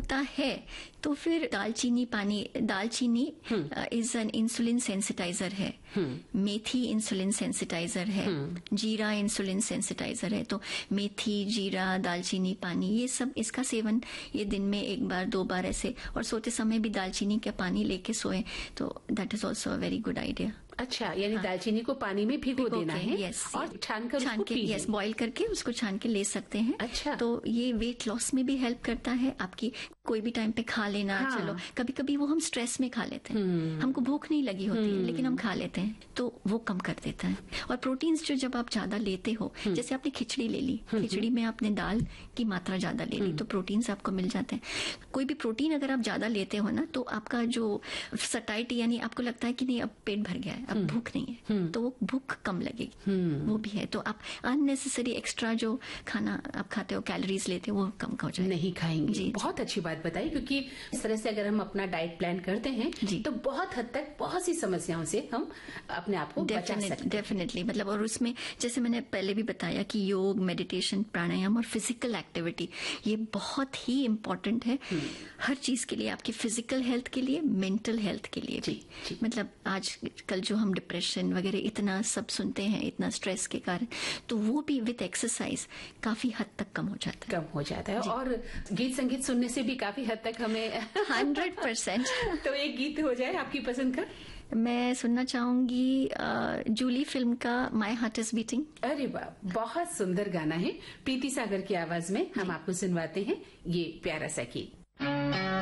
होता है तो फिर दालचीनी इज एन इंसुलिन सेंसिटाइजर है, मेथी इंसुलिन सेंसिटाइजर है, जीरा इंसुलिन सेंसिटाइजर है। तो मेथी, जीरा, दालचीनी, पानी, ये सब इसका सेवन ये दिन में 1 बार 2 बार ऐसे, और सोते समय भी दालचीनी का पानी लेके सोए तो that is also a very good idea. अच्छा, यानी दालचीनी को पानी में भिगो देना है। यस, और छान के यस, बॉईल करके उसको छान के ले सकते हैं। अच्छा, तो ये वेट लॉस में भी हेल्प करता है। आपकी कोई भी टाइम पे खा लेना। हाँ। चलो कभी कभी वो हम स्ट्रेस में खा लेते हैं, हमको भूख नहीं लगी होती है लेकिन हम खा लेते हैं, तो वो कम कर देता है। और प्रोटीन्स जो जब आप ज्यादा लेते हो, जैसे आपने खिचड़ी ले ली, खिचड़ी में आपने दाल की मात्रा ज्यादा ले ली तो प्रोटीन्स आपको मिल जाते हैं। कोई भी प्रोटीन अगर आप ज्यादा लेते हो ना तो आपका जो सटाइटी, यानी आपको लगता है कि नहीं अब पेट भर गया है, अब भूख नहीं है, तो वो भूख कम लगेगी, वो भी है। तो आप अननेसेसरी एक्स्ट्रा जो खाना आप खाते हो, कैलोरीज लेते हो, वो कम हो जाए, नहीं खाएंगे। बहुत अच्छी बात बताई, क्योंकि इस तरह से अगर हम अपना डाइट प्लान करते हैं तो बहुत हद तक बहुत सी समस्याओं से हम अपने आप को बचा सकते हैं। डेफिनेटली, मतलब और उसमें जैसे मैंने पहले भी बताया कि योग, मेडिटेशन, प्राणायाम और फिजिकल एक्टिविटी ये बहुत ही इम्पोर्टेंट है हर चीज के लिए, आपकी फिजिकल हेल्थ के लिए, मेंटल हेल्थ के लिए भी। मतलब आज कल जो हम डिप्रेशन वगैरह इतना सब सुनते हैं, इतना स्ट्रेस के कारण, तो वो भी विद एक्सरसाइज काफी हद तक कम हो जाता है। और गीत संगीत सुनने से भी काफी हद तक हमें 100%। तो एक गीत हो जाए आपकी पसंद का। मैं सुनना चाहूंगी जूली फिल्म का माई हार्ट इज बीटिंग। अरे वाह, बहुत सुंदर गाना है। प्रीति सागर की आवाज में हम आपको सुनवाते हैं ये प्यारा सा गीत।